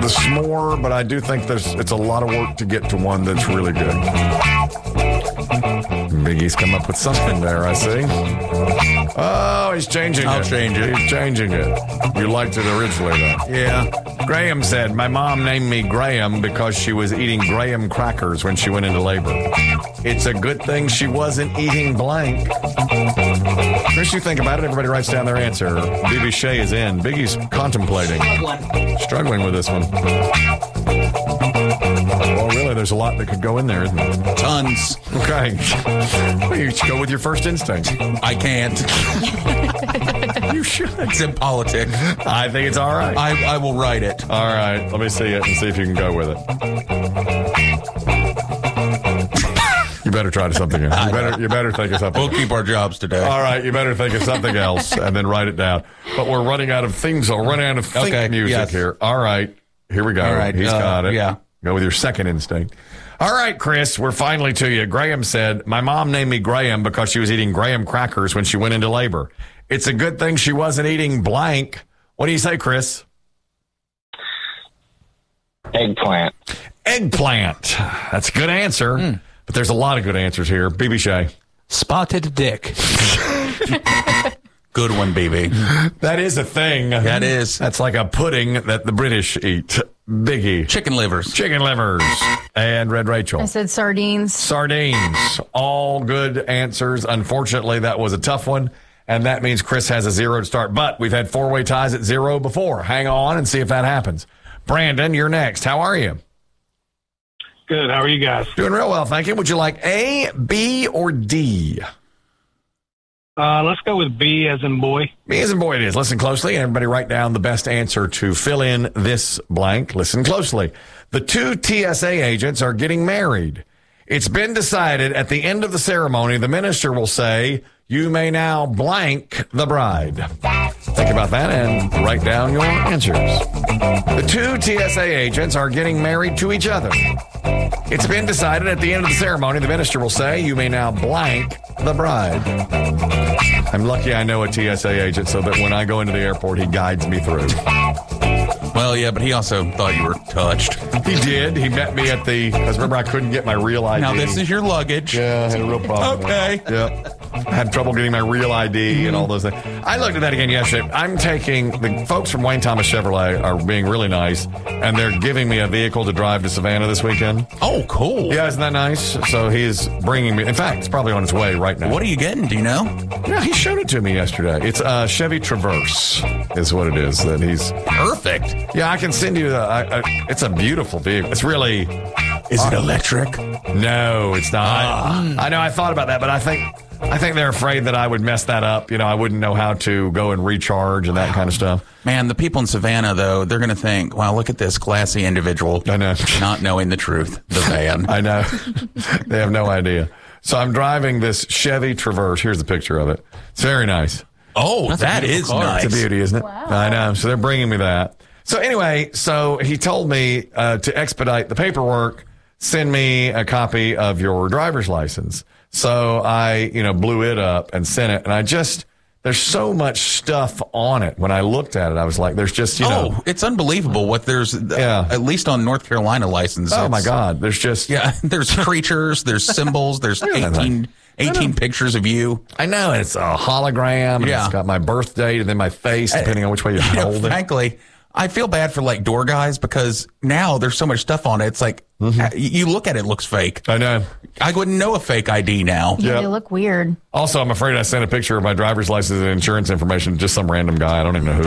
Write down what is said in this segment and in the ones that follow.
s'more, but I do think it's a lot of work to get to one that's really good. Biggie's come up with something there, I see. Oh, he's changing it. I'll change it. He's changing it. You liked it originally, though. Yeah. Graham said, my mom named me Graham because she was eating graham crackers when she went into labor. It's a good thing she wasn't eating blank. Chris, you think about it. Everybody writes down their answer. BB Shea is in. Biggie's contemplating. Struggling with this one. Well, really, there's a lot that could go in there, isn't there? Tons. Okay. Well, you should go with your first instinct. I can't. You should. It's impolitic. I think it's all right. I will write it. All right. Let me see it and see if you can go with it. You better try something else. You better think of something. We'll keep our jobs today. All right, you better think of something else and then write it down. But we're running out of things. We're running out of think music here. All right, here we go. All right, He's got it. Yeah. Go with your second instinct. All right, Chris, we're finally to you. Graham said, my mom named me Graham because she was eating graham crackers when she went into labor. It's a good thing she wasn't eating blank. What do you say, Chris? Eggplant. Eggplant. That's a good answer. But there's a lot of good answers here. BB Shea. Spotted dick. Good one, BB. That is a thing. That is. That's like a pudding that the British eat. Biggie. Chicken livers. Chicken livers. And Red Rachel. I said sardines. Sardines. All good answers. Unfortunately, that was a tough one. And that means Chris has a 0 to start. But we've had four-way ties at 0 before. Hang on and see if that happens. Brandon, you're next. How are you? Good. How are you guys? Doing real well, thank you. Would you like A, B, or D? Let's go with B as in boy. B as in boy it is. Listen closely, and everybody write down the best answer to fill in this blank. Listen closely. The two TSA agents are getting married. It's been decided at the end of the ceremony, the minister will say, you may now blank the bride. Think about that and write down your answers. The two TSA agents are getting married to each other. It's been decided at the end of the ceremony, the minister will say, you may now blank the bride. I'm lucky I know a TSA agent so that when I go into the airport, he guides me through. Well, yeah, but he also thought you were touched. He did. He met me at because remember, I couldn't get my real ID. Now, this is your luggage. Yeah, I had a real problem. Okay. Yep. I had trouble getting my real ID and all those things. I looked at that again yesterday. I'm taking, the folks from Wayne Thomas Chevrolet are being really nice, and they're giving me a vehicle to drive to Savannah this weekend. Oh, cool. Yeah, isn't that nice? So he's bringing me, in fact, it's probably on its way right now. What are you getting? Do you know? Yeah, he showed it to me yesterday. It's a Chevy Traverse is what it is. That he's Perfect. Yeah, I can send you it's a beautiful vehicle. It's really... Is it electric? No, it's not. I know, I thought about that, but I think they're afraid that I would mess that up. You know, I wouldn't know how to go and recharge and that kind of stuff. Man, the people in Savannah, though, they're going to think, wow, look at this classy individual. I know. Not knowing the truth. The van. I know. They have no idea. So I'm driving this Chevy Traverse. Here's the picture of it. It's very nice. Oh, that is nice. It's a beauty, isn't it? Wow. I know. So they're bringing me that. So anyway, so he told me to expedite the paperwork, send me a copy of your driver's license. So I, blew it up and sent it. And there's so much stuff on it. When I looked at it, I was like, there's just, it's unbelievable what there's, at least on North Carolina license. Oh my God. There's just. Yeah. There's creatures, there's symbols, there's 18 pictures of you. I know. It's a hologram. And It's got my birth date and then my face, depending on which way you hold it. Frankly, I feel bad for like door guys because now there's so much stuff on it. It's like you look at it, looks fake. I know. I wouldn't know a fake ID now. Yeah, they look weird. Also, I'm afraid I sent a picture of my driver's license and insurance information to just some random guy. I don't even know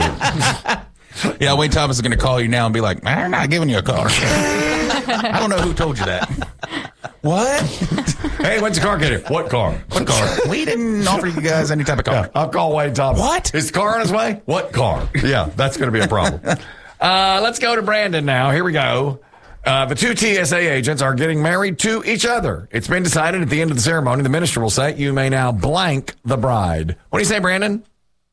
who. Yeah, Wayne Thomas is going to call you now and be like, I'm not giving you a car. I don't know who told you that. What? Hey, when's the car get here? What car? What car? We didn't offer you guys any type of car. Yeah, I'll call Wayne Thomas. What? Is the car on his way? What car? Yeah, that's going to be a problem. Let's go to Brandon now. Here we go. The two TSA agents are getting married to each other. It's been decided at the end of the ceremony, the minister will say, you may now blank the bride. What do you say, Brandon?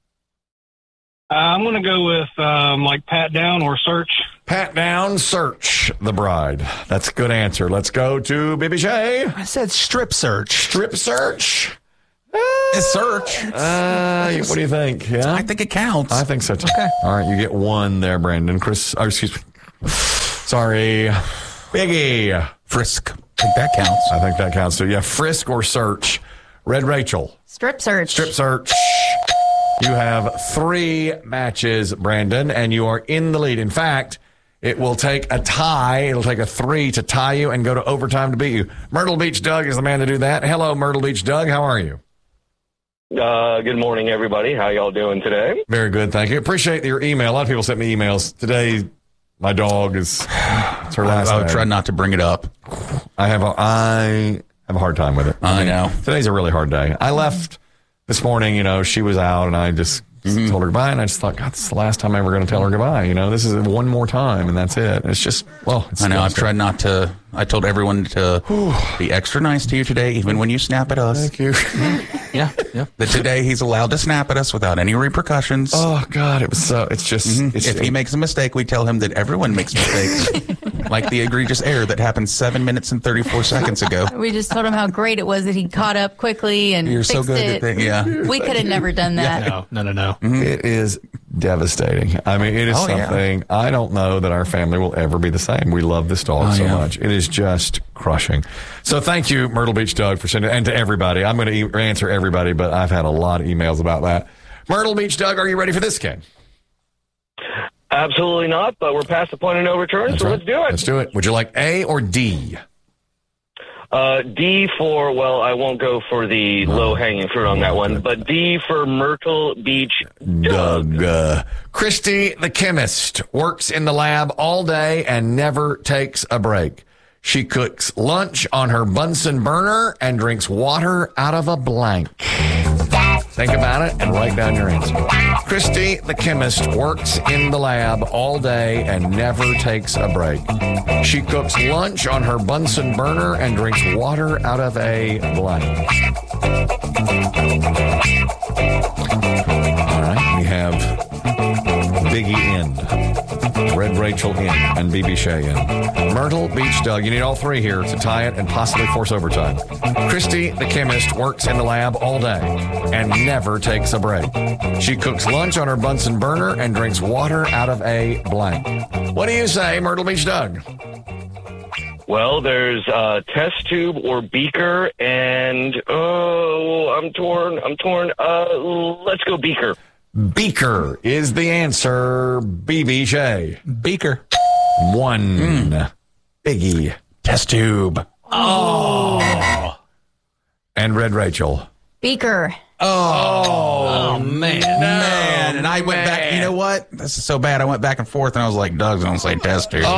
I'm going to go with pat down or search. Pat down, search the bride. That's a good answer. Let's go to Bibi Shay. I said strip search. Strip search. Search. What do you think? Yeah, I think it counts. I think so too. Okay. All right, you get one there, Brandon. Chris, excuse me. Sorry. Biggie. Frisk. I think that counts. I think that counts too. Yeah, frisk or search. Red Rachel. Strip search. Strip search. You have 3 matches, Brandon, and you are in the lead. In fact, it will take a tie. It'll take a 3 to tie you and go to overtime to beat you. Myrtle Beach Doug is the man to do that. Hello, Myrtle Beach Doug. How are you? Good morning, everybody. How y'all doing today? Very good, thank you. Appreciate your email. A lot of people sent me emails. Today, my dog is it's her last I'll day. try not to bring it up. I have a hard time with it. I know. Today's a really hard day. I left this morning, she was out, and I just told her goodbye, and I just thought, God, this is the last time I'm ever going to tell her goodbye. This is one more time, and that's it. It's just, it's I know. I've tried not to. I told everyone to be extra nice to you today, even when you snap at us. Thank you. Yeah. That today he's allowed to snap at us without any repercussions. Oh, God, it's just. If he makes a mistake, we tell him that everyone makes mistakes. Like the egregious error that happened 7 minutes and 34 seconds ago. We just told him how great it was that he caught up quickly and You're fixed so good it. at that. Yeah. We could have never done that. No. It is devastating. I mean, it is something I don't know that our family will ever be the same. We love this dog so much. It is just crushing. So thank you, Myrtle Beach Doug, for sending, and to everybody. I'm going to answer everybody, but I've had a lot of emails about that. Myrtle Beach Doug, are you ready for this game? Absolutely not, but we're past the point of no return, That's so right. let's do it. Let's do it. Would you like A or D? D for, I won't go for the low-hanging fruit on that one, but D for Myrtle Beach Doug. Christy, the chemist, works in the lab all day and never takes a break. She cooks lunch on her Bunsen burner and drinks water out of a blank. Think about it and write down your answer. Christy, the chemist, works in the lab all day and never takes a break. She cooks lunch on her Bunsen burner and drinks water out of a blank. All right, we have Biggie in, Red Rachel in, and BB Shea in. Myrtle Beach Doug, you need all 3 here to tie it and possibly force overtime. Christy, the chemist, works in the lab all day and never takes a break. She cooks lunch on her Bunsen burner and drinks water out of a blank. What do you say, Myrtle Beach Doug? Well, there's test tube or beaker, and I'm torn. Let's go beaker. Beaker is the answer. BB Shea. Beaker. 1. Biggie. Test tube. And Red Rachel. Beaker. Oh, man. And I went back. You know what? This is so bad. I went back and forth, and I was like, Doug's going to say test tube.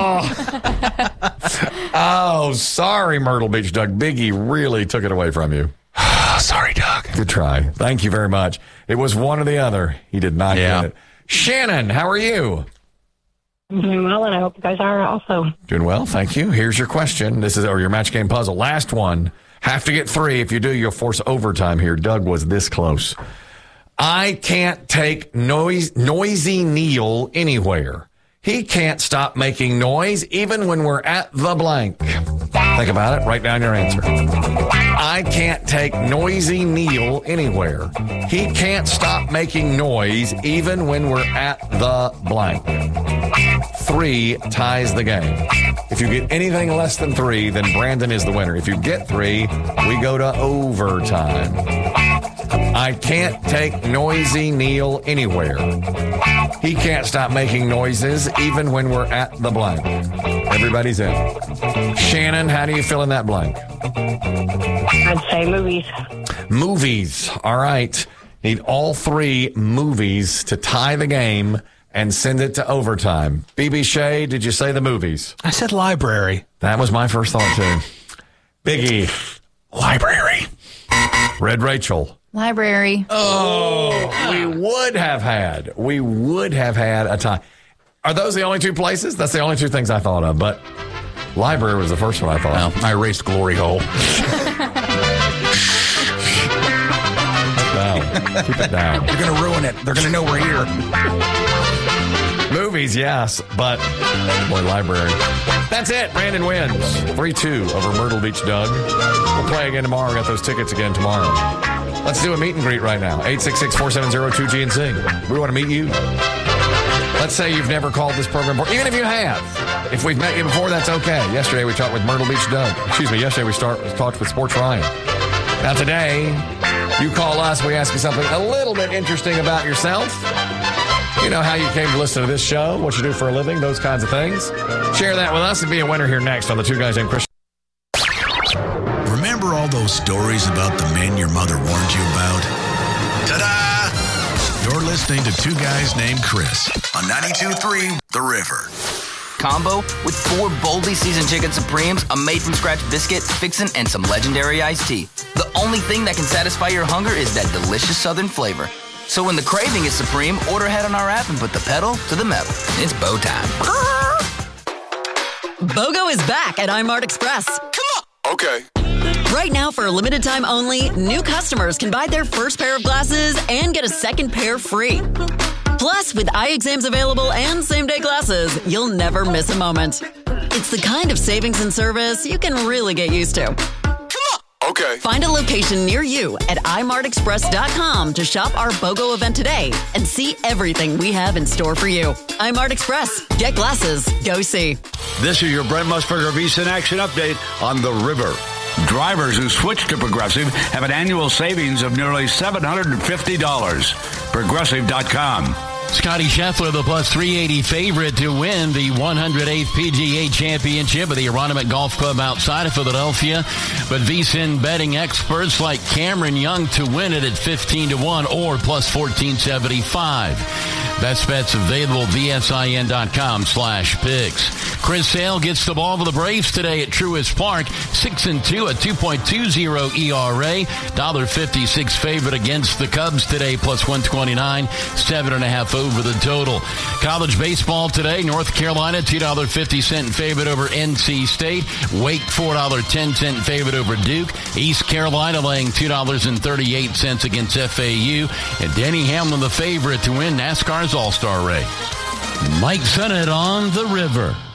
Oh, sorry, Myrtle Beach Doug. Biggie really took it away from you. Sorry, Doug. Good try. Thank you very much. It was one or the other. He did not get it. Shannon, how are you? I'm doing well, and I hope you guys are also. Doing well, thank you. Here's your question. This is your match game puzzle. Last one. Have to get 3. If you do, you'll force overtime here. Doug was this close. I can't take noisy Neil anywhere. He can't stop making noise even when we're at the blank. Think about it. Write down your answer. I can't take noisy Neil anywhere. He can't stop making noise even when we're at the blank. 3 ties the game. If you get anything less than 3, then Brandon is the winner. If you get 3, we go to overtime. I can't take noisy Neil anywhere. He can't stop making noises even when we're at the blank. Everybody's in. Shannon, how do you fill in that blank? I'd say movies. Movies. All right. Need all 3 movies to tie the game and send it to overtime. BB Shea, did you say the movies? I said library. That was my first thought, too. Biggie. Library. Red Rachel. Library. We would have had a tie. Are those the only 2 places? That's the only 2 things I thought of, but library was the first one I thought. Well, I erased Glory Hole. Down. Keep it down. You're going to ruin it. They're going to know we're here. Movies, yes, but boy, library. That's it. Brandon wins 3-2 over Myrtle Beach Doug. We'll play again tomorrow. We got those tickets again tomorrow. Let's do a meet and greet right now. 866-470-2GNC. We want to meet you. Let's say you've never called this program before. Even if you have, If we've met you before, that's okay. Yesterday we talked with Myrtle Beach Doug. Yesterday we talked with Sports Ryan. Now today, you call us, we ask you something a little bit interesting about yourself. You know how you came to listen to this show, what you do for a living, those kinds of things. Share that with us and be a winner here next on the Two Guys Named Chris. Remember all those stories about the men your mother warned you about? Ta-da! You're listening to Two Guys Named Chris on 92.3 The River. Combo with 4 boldly seasoned chicken supremes, a made-from-scratch biscuit, fixin', and some legendary iced tea. The only thing that can satisfy your hunger is that delicious southern flavor. So when the craving is supreme, order ahead on our app and put the pedal to the metal. It's bow time. BOGO is back at iMart Express. Come on! Okay. Right now, for a limited time only, new customers can buy their first pair of glasses and get a second pair free. Plus, with eye exams available and same-day glasses, you'll never miss a moment. It's the kind of savings and service you can really get used to. Come on! Okay. Find a location near you at imartexpress.com to shop our BOGO event today and see everything we have in store for you. iMart Express. Get glasses. Go see. This is your Brent Musburger VSiN Action Update on the River. Drivers who switch to Progressive have an annual savings of nearly $750. Progressive.com. Scotty Scheffler, the plus 380 favorite to win the 108th PGA Championship at the Aronimink Golf Club outside of Philadelphia. But VSiN betting experts like Cameron Young to win it at 15-1 or plus 1475. Best bets available VSIN.com/picks. Chris Sale gets the ball for the Braves today at Truist Park. 6-2, a 2.20 ERA. $1.56 favorite against the Cubs today, plus 129. 7.5 over the total. College baseball today. North Carolina, $2.50 favorite over NC State. Wake, $4.10 favorite over Duke. East Carolina laying $2.38 against FAU. And Denny Hamlin, the favorite to win NASCAR's All-Star race. Mike Sennett on the River.